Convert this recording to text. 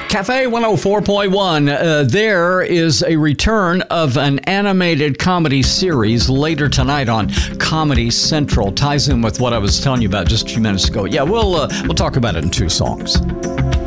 Cafe 104.1, there is a return of an animated comedy series later tonight on Comedy Central. Ties in with what I was telling you about just a few minutes ago. Yeah, we'll talk about it in two songs.